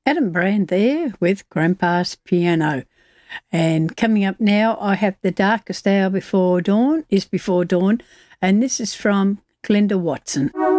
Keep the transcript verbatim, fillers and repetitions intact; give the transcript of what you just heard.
Adam Brand there with Grandpa's Piano. And coming up now, I have The Darkest Hour Before Dawn is Before Dawn, and this is from Glenda Watson.